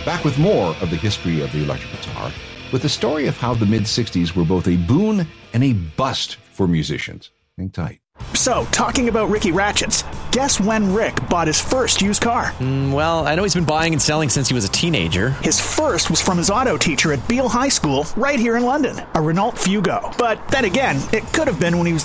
Back with more of the history of the electric guitar, with the story of how the mid-'60s were both a boon and a bust for musicians. Hang tight. So, talking about Ricky Ratchets, guess when Rick bought his first used car? Well, I know he's been buying and selling since he was a teenager. His first was from his auto teacher at Beale High School, right here in London, a Renault Fugo. But then again, it could have been when he was